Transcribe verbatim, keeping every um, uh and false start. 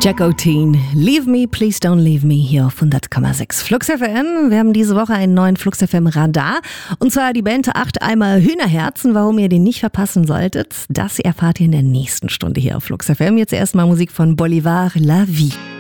Jack O'Teen, Leave Me, Please Don't Leave Me hier auf hundert Komma sechs Flux F M. Wir haben diese Woche einen neuen Flux F M Radar und zwar die Band acht Eimer Hühnerherzen. Warum ihr den nicht verpassen solltet, das erfahrt ihr in der nächsten Stunde hier auf Flux F M. Jetzt erstmal Musik von Bolivar, La Vie.